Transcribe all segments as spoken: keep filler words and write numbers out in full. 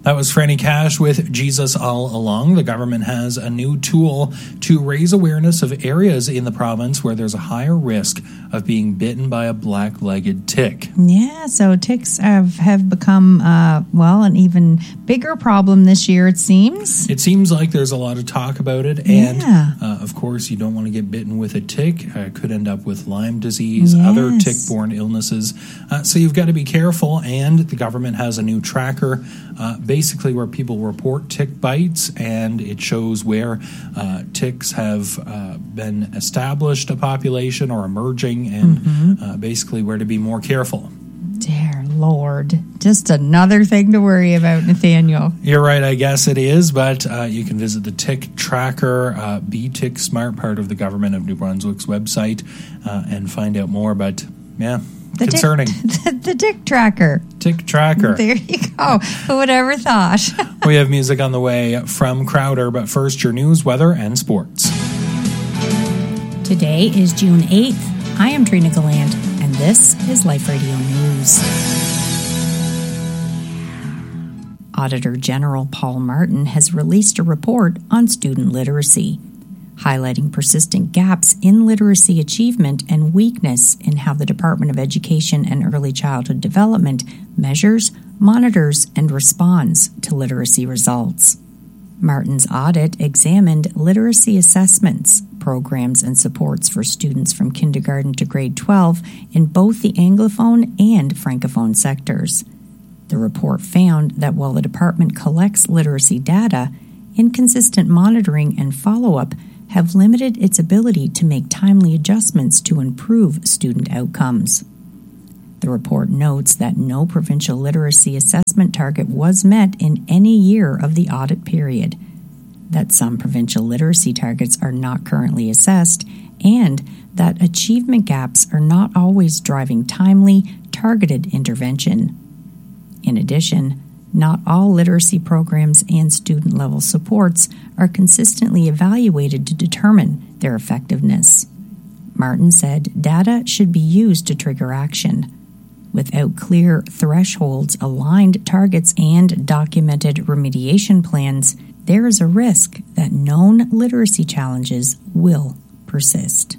That was Franny Cash with Jesus All Along. The government has a new tool to raise awareness of areas in the province where there's a higher risk of being bitten by a black-legged tick. Yeah, so ticks have, have become, uh, well, an even bigger problem this year, it seems. It seems like there's a lot of talk about it. And, yeah. uh, of course, you don't want to get bitten with a tick. Uh, could end up with Lyme disease, yes. other tick-borne illnesses. Uh, so you've got to be careful. And the government has a new tracker Uh, basically where people report tick bites, and it shows where uh, ticks have uh, been established a population or emerging, and mm-hmm. uh, basically where to be more careful. Dear Lord, just another thing to worry about, Nathaniel. You're right, I guess it is, but uh, you can visit the Tick Tracker, uh, Be Tick Smart, part of the Government of New Brunswick's website, uh, and find out more. But yeah, The concerning. Tick, the, the Tick Tracker. Tick Tracker. There you go. Who would ever thought? We have music on the way from Crowder, but first your news, weather, and sports. Today is June eighth. I am Trina Gallant, and this is Life Radio News. Auditor General Paul Martin has released a report on student literacy, highlighting persistent gaps in literacy achievement and weakness in how the Department of Education and Early Childhood Development measures, monitors, and responds to literacy results. Martin's audit examined literacy assessments, programs, and supports for students from kindergarten to grade twelve in both the Anglophone and Francophone sectors. The report found that while the department collects literacy data, inconsistent monitoring and follow-up have limited its ability to make timely adjustments to improve student outcomes. The report notes that no provincial literacy assessment target was met in any year of the audit period, that some provincial literacy targets are not currently assessed, and that achievement gaps are not always driving timely, targeted intervention. In addition, not all literacy programs and student-level supports are consistently evaluated to determine their effectiveness. Martin said data should be used to trigger action. Without clear thresholds, aligned targets, and documented remediation plans, there is a risk that known literacy challenges will persist.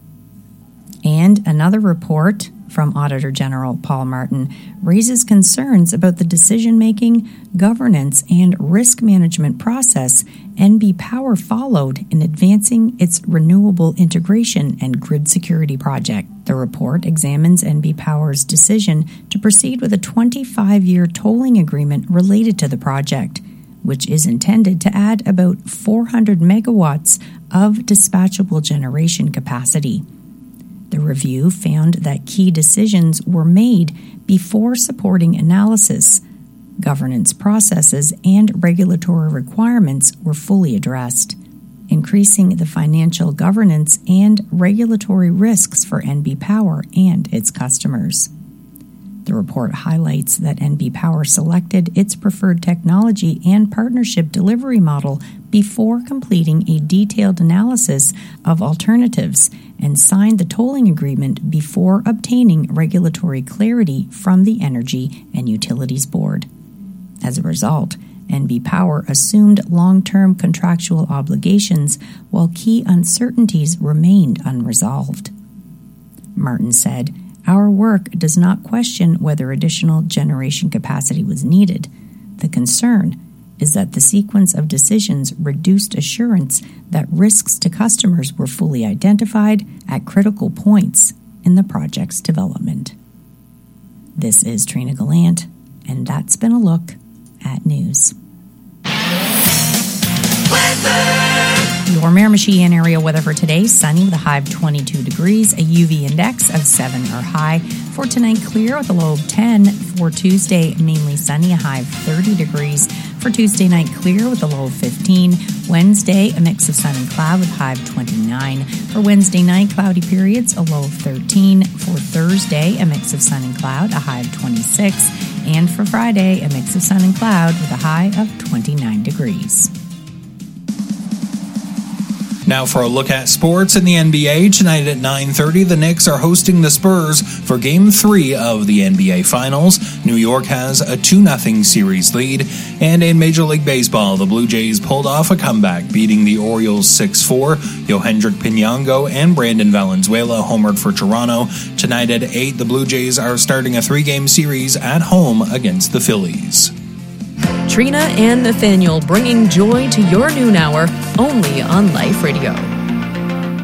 And another report from Auditor General Paul Martin raises concerns about the decision-making, governance, and risk management process N B Power followed in advancing its renewable integration and grid security project. The report examines N B Power's decision to proceed with a twenty-five-year tolling agreement related to the project, which is intended to add about four hundred megawatts of dispatchable generation capacity. The review found that key decisions were made before supporting analysis, governance processes, and regulatory requirements were fully addressed, increasing the financial governance and regulatory risks for N B Power and its customers. The report highlights that N B Power selected its preferred technology and partnership delivery model before completing a detailed analysis of alternatives and signed the tolling agreement before obtaining regulatory clarity from the Energy and Utilities Board. As a result, N B Power assumed long-term contractual obligations while key uncertainties remained unresolved. Martin said, "Our work does not question whether additional generation capacity was needed. The concern is that the sequence of decisions reduced assurance that risks to customers were fully identified at critical points in the project's development." This is Trina Gallant, and that's been a look at news. Your Miramichi and area weather for today: sunny with a high of twenty-two degrees, a U V index of seven or high. For tonight, clear with a low of ten. For Tuesday, mainly sunny, a high of thirty degrees. For Tuesday night, clear with a low of fifteen. Wednesday, a mix of sun and cloud with a high of twenty-nine. For Wednesday night, cloudy periods, a low of thirteen. For Thursday, a mix of sun and cloud, a high of twenty-six. And for Friday, a mix of sun and cloud with a high of twenty-nine degrees. Now for a look at sports in the N B A. Tonight at nine thirty, the Knicks are hosting the Spurs for Game three of the N B A Finals. New York has a two nothing series lead. And in Major League Baseball, the Blue Jays pulled off a comeback, beating the Orioles six four. Yohendrick Pinango and Brandon Valenzuela homered for Toronto. Tonight at eight, the Blue Jays are starting a three-game series at home against the Phillies. Trina and Nathaniel bringing joy to your noon hour only on Life Radio.